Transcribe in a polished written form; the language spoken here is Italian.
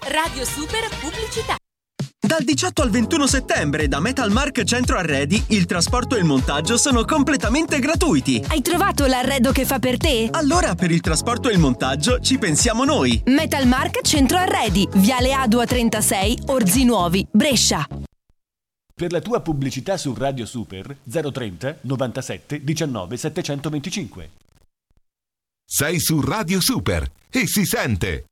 Radio Super Pubblicità. Dal 18 al 21 settembre da Metalmark Centro Arredi il trasporto e il montaggio sono completamente gratuiti. Hai trovato l'arredo che fa per te? Allora per il trasporto e il montaggio ci pensiamo noi. Metalmark Centro Arredi, Viale Adua 36, Orzi Nuovi, Brescia. Per la tua pubblicità su Radio Super 030 97 19 725. Sei su Radio Super e si sente.